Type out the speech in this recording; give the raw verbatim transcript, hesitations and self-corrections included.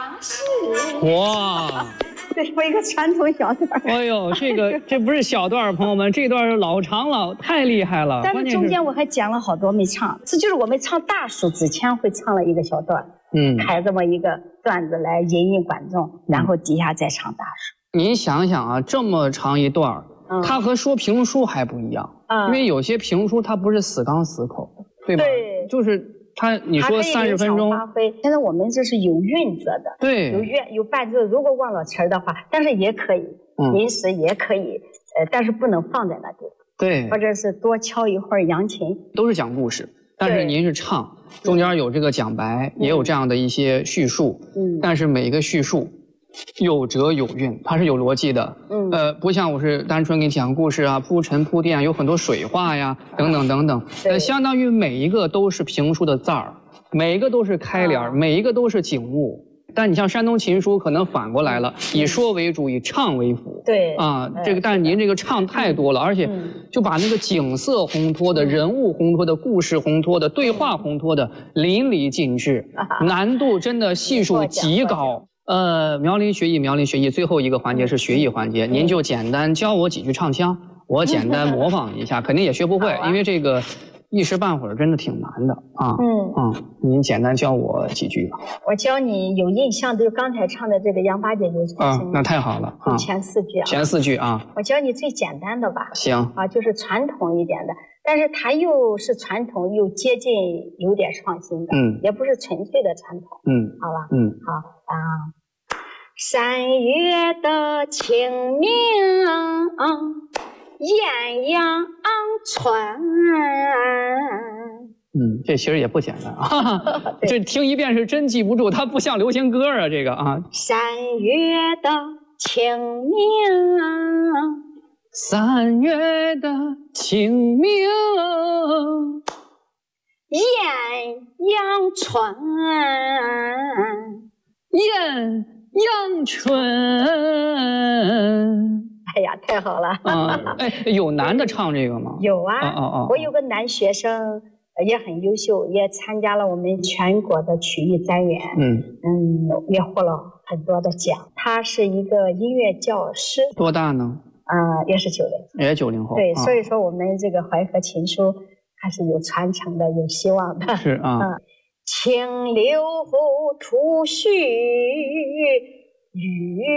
事。 哇， 这是我一个传统小段。 哎呦，这个这不是小段，朋友们，这段老长了，太厉害了。 但是中间我还讲了好多没唱，这就是我们唱大数之前会唱了一个小段，嗯，开这么一个段子来引引观众，然后底下再唱大数。 您想想啊，这么长一段，嗯、它和说评书还不一样，嗯、因为有些评书它不是死刚死口，对吧？对，就是它，你说三十分钟， 发挥。现在我们这是有韵则的， 对， 有韵有伴奏。如果忘了词儿的话，但是也可以，嗯、临时也可以，呃，但是不能放在那地方， 对， 或者是多敲一会儿扬琴， 都是讲故事。但是您是唱，中间有这个讲白，嗯、也有这样的一些叙述，嗯，但是每一个叙述。有辙有韵，它是有逻辑的。嗯，呃，不像我是单纯给你讲故事啊，铺陈铺垫，有很多水话呀，等等等等。呃，相当于每一个都是评书的字儿，每一个都是开联，啊、每一个都是景物。但你像山东琴书，可能反过来了，以说为主，以唱为辅。对啊，这个，但是您这个唱太多了，而且就把那个景色烘托的、人物烘托的、故事烘托的、对话烘托的淋漓尽致，难度真的系数极高。呃，苗林学艺，苗林学艺，最后一个环节是学艺环节，您就简单教我几句唱腔，我简单模仿一下，肯定也学不会，因为这个一时半会儿真的挺难的啊。嗯嗯，您简单教我几句吧。 我教你有印象的，就刚才唱的这个杨八姐就唱。 啊，那太好了啊！ 前四句啊。 前四句啊。 我教你最简单的吧。 行。 啊，就是传统一点的，但是它又是传统又接近有点创新的，嗯，也不是纯粹的传统，嗯，好吧，嗯，好啊。三月的清明，艳阳春。 嗯，这其实也不简单啊。这听一遍是真记不住，它不像流行歌啊，这个啊。 三月的清明， 三月的清明， 艳阳春， 艳阳春。 哎呀，太好了！ 啊，哎，有男的唱这个吗？ 有啊， 哦哦， 我有个男学生也很优秀，也参加了我们全国的曲艺单元，嗯嗯，也获了很多的奖。他是一个音乐教师。 多大呢？ 啊、呃，也是九零后， 也九零后。 对， 啊、 所以说我们这个淮河琴书还是有传承的，有希望的。 是啊。嗯， 清流吐絮雨。